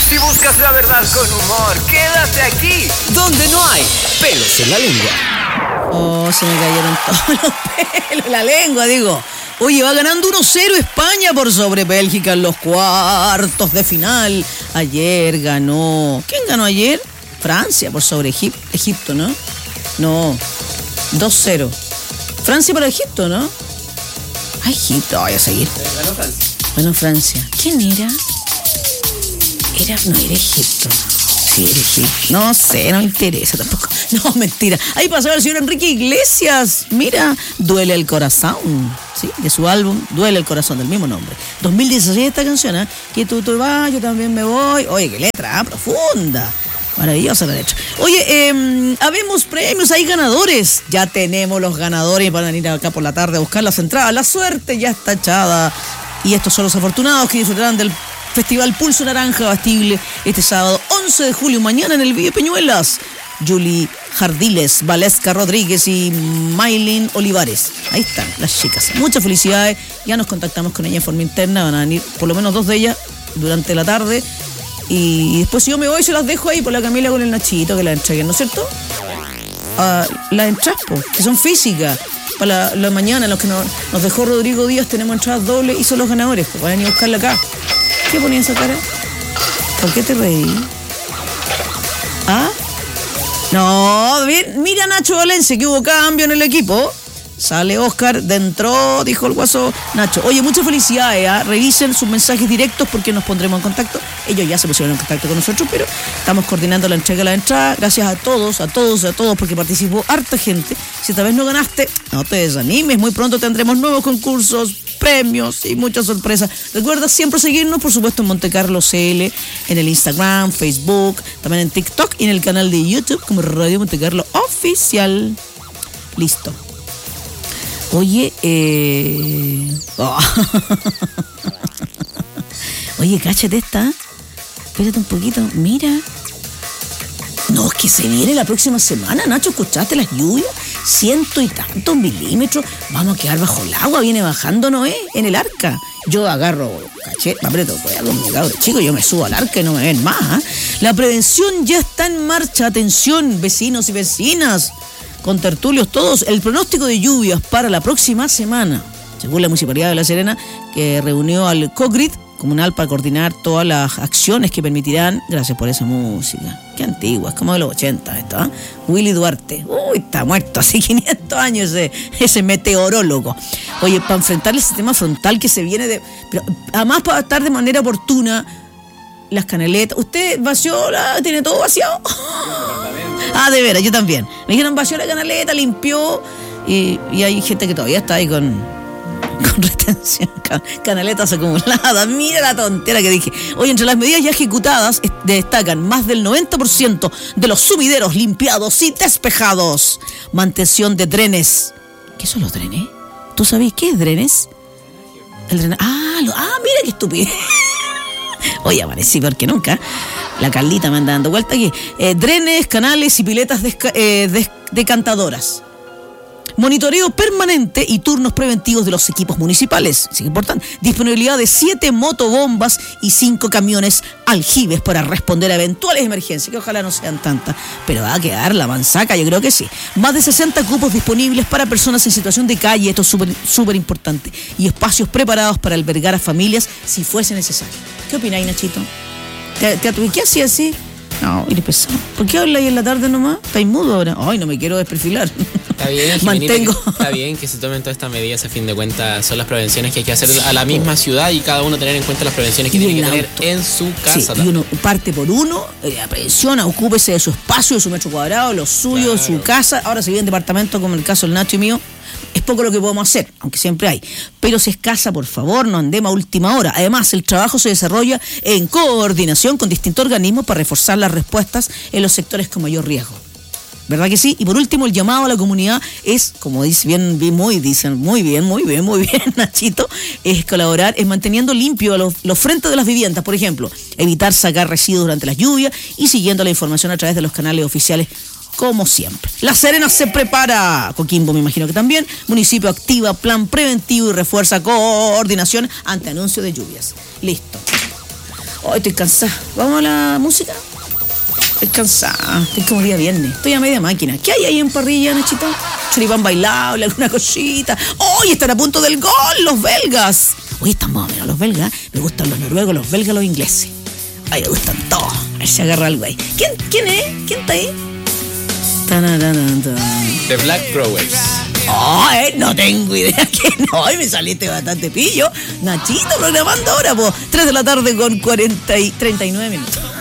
Si buscas la verdad con humor, quédate aquí, donde no hay pelos en la lengua. Oh, se me cayeron todos los pelos en la lengua, digo. Oye, va ganando 1-0 España por sobre Bélgica en los cuartos de final. Ayer ganó... ¿Quién ganó ayer? Francia por sobre Egipto, ¿no? No, 2-0. Francia para Egipto, ¿no? Ah, Egipto, voy a seguir. Ganó Francia. Bueno, Francia. ¿Quién era? No era Egipto. Sí, era Egipto. No sé, no me interesa tampoco. No, mentira. Ahí pasaba el señor Enrique Iglesias. Mira, Duele el Corazón. Sí, de su álbum Duele el Corazón, del mismo nombre. 2016 esta canción, ¿eh? Que tú te vas, yo también me voy. Oye, qué letra, profunda. Maravillosa la letra. Oye, habemos premios, hay ganadores. Ya tenemos los ganadores. Van a venir acá por la tarde a buscar las entradas. La suerte ya está echada. Y estos son los afortunados que disfrutarán del Festival Pulso Naranja Bastible este sábado 11 de julio, mañana en el Ville Peñuelas. Julie Jardiles, Valesca Rodríguez y Maylin Olivares. Ahí están las chicas. Muchas felicidades. Ya nos contactamos con ellas en forma interna. Van a venir por lo menos 2 de ellas durante la tarde. Y después si yo me voy se las dejo ahí por la Camila con el Nachito que las entreguen, ¿no es cierto? Las entradas, que son físicas. Para la mañana, los que nos dejó Rodrigo Díaz, tenemos entradas dobles y son los ganadores. Pues van a venir a buscarla acá. ¿Qué ponía esa cara? ¿Por qué te reí? ¿Ah? No, mira Nacho Valencia, que hubo cambio en el equipo. Sale Oscar, dentro, dijo el guaso Nacho. Oye, muchas felicidades, ¿eh? Revisen sus mensajes directos porque nos pondremos en contacto. Ellos ya se pusieron en contacto con nosotros, pero estamos coordinando la entrega de la entrada. Gracias a todos, porque participó harta gente. Si esta vez no ganaste, no te desanimes. Muy pronto tendremos nuevos concursos, premios y muchas sorpresas. Recuerda siempre seguirnos, por supuesto, en Monte Carlo CL, en el Instagram, Facebook, también en TikTok y en el canal de YouTube como Radio Monte Carlo Oficial. Listo. Oye, Oye, cáchate esta. Espérate un poquito, mira. No, es que se viene la próxima semana, Nacho, ¿escuchaste las lluvias? 100 y tantos milímetros. Vamos a quedar bajo el agua, viene bajando Noé en el arca. Yo agarro, caché, aprieto, pues con mi cabro chico, yo me subo al arca y no me ven más, ¿eh? La prevención ya está en marcha, atención, vecinos y vecinas. Con tertulios todos, el pronóstico de lluvias para la próxima semana, según la Municipalidad de La Serena, que reunió al COGRID comunal para coordinar todas las acciones que permitirán, gracias por esa música, qué antigua, es como de los 80 esto, ¿eh? Willy Duarte, uy, está muerto hace 500 años ese meteorólogo. Oye, para enfrentar el sistema frontal que se viene pero además para estar de manera oportuna, las canaletas, ¿usted vació tiene todo vaciado? Ah, de veras, yo también. Me dijeron vació la canaleta, limpió y hay gente que todavía está ahí con retención, canaletas acumuladas. Mira la tontera que dije. Oye, entre las medidas ya ejecutadas destacan más del 90% de los sumideros limpiados y despejados. Mantención de drenes. ¿Qué son los drenes? ¿Tú sabés qué es drenes? El drenaje. Mira qué estupidez. Oye, amanecí peor que nunca. La Carlita me anda dando vuelta aquí. Drenes, canales y piletas decantadoras. Monitoreo permanente y turnos preventivos de los equipos municipales. Es importante. Disponibilidad de 7 motobombas y 5 camiones aljibes para responder a eventuales emergencias, que ojalá no sean tantas, pero va a quedar la manzaca, yo creo que sí. Más de 60 cupos disponibles para personas en situación de calle, esto es súper importante, y espacios preparados para albergar a familias si fuese necesario. ¿Qué opináis, Nachito? ¿Qué hacía así? No, eres pesado. ¿Por qué hablas ahí en la tarde nomás? ¿Estáis mudo ahora? Ay, no me quiero desperfilar. Está bien, Mantengo. Está bien que se tomen todas estas medidas, a fin de cuentas son las prevenciones que hay que hacer a la misma ciudad y cada uno tener en cuenta las prevenciones que tiene que tener en su casa. Sí, y uno parte por uno, la prevención, ocúpese de su espacio, de su metro cuadrado, lo suyo, claro. Su casa. Ahora se vive en departamento como el caso del Nacho y mío. Es poco lo que podemos hacer, aunque siempre hay. Pero si es casa, por favor, no andemos a última hora. Además, el trabajo se desarrolla en coordinación con distintos organismos para reforzar las respuestas en los sectores con mayor riesgo. ¿Verdad que sí? Y por último, el llamado a la comunidad es, como dicen muy bien, Nachito, es colaborar, es manteniendo limpio los frentes de las viviendas, por ejemplo, evitar sacar residuos durante las lluvias y siguiendo la información a través de los canales oficiales, como siempre. La Serena se prepara, Coquimbo me imagino que también, municipio activa plan preventivo y refuerza coordinación ante anuncio de lluvias. Listo. Oh, estoy cansada. ¿Vamos a la música? Estoy cansada. Estoy como día viernes. Estoy a media máquina. ¿Qué hay ahí en parrilla, Nachito? Choripán bailable, alguna cosita. ¡Oh! Están a punto del gol los belgas. Oye, están más o menos los belgas. Me gustan los noruegos, los belgas, los ingleses. Ay, me gustan todos. A ver si agarra el güey. ¿Quién es? ¿Quién está ahí? The Black Growers. Oh, no tengo idea quién. Hoy me saliste bastante pillo. Nachito programando ahora, po. 3 de la tarde con 39 minutos.